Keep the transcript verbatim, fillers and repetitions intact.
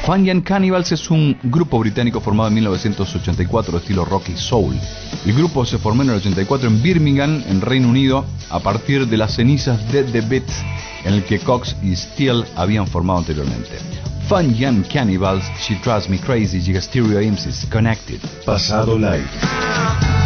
Fun Young Cannibals es un grupo británico formado en mil novecientos ochenta y cuatro de estilo rock y soul. El grupo se formó en el ochenta y cuatro en Birmingham, en Reino Unido, a partir de las cenizas de The Beat, en el que Cox y Steele habían formado anteriormente. Fun Young Cannibals, She Drives Me Crazy, Giga Stereo M Cs, Connected. Pasado Live.